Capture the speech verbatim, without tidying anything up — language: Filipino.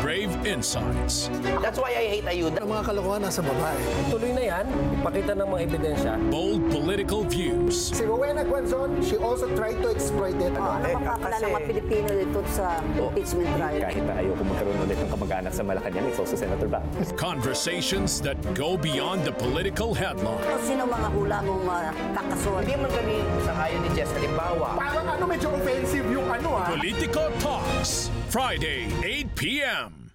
brave insights. That's why I hate ayuda. Ang mga kalokohan nasa babae. Tuloy na yan, ipakita ng mga ebidensya. Bold political views. Si Rowena Guanzon, she also tried to exploit it. Ano makakala ng mga Pilipino dito sa impeachment trial? Kahit na ayoko magkaroon ulit ng kamag-anak sa Malacanang, it's also Senator Bac. Conversations that go beyond the political headline. Sino mga hula mong uh, kakasuhan? Hindi man kami sa ayon ni Jess halimbawa. Parang ano, medyo offensive yung ano ah. Politico Talks, Friday, eight p m